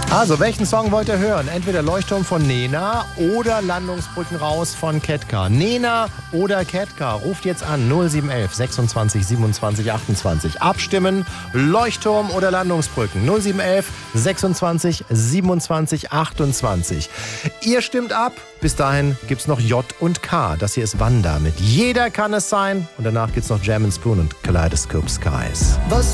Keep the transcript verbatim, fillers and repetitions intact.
Also, welchen Song wollt ihr hören? Entweder Leuchtturm von Nena oder Landungsbrücken raus von Ketka. Nena oder Ketka? Ruft jetzt an null sieben eins eins sechsundzwanzig siebenundzwanzig achtundzwanzig. Abstimmen, Leuchtturm oder Landungsbrücken. null sieben eins eins sechsundzwanzig siebenundzwanzig achtundzwanzig. Ihr stimmt ab. Bis dahin gibt's noch J und K. Das hier ist Wanda mit Jeder kann es sein. Und danach gibt's noch Jam and Spoon und Kaleidoscope Skies. Was